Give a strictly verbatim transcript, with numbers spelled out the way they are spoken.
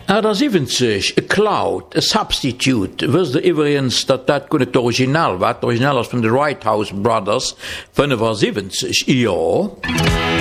Ah, dat is eventueel een cloud, een substitute. Was de overigens dat dat kon het original was. Het original was van de Wright House Brothers van de was eventueel, ja.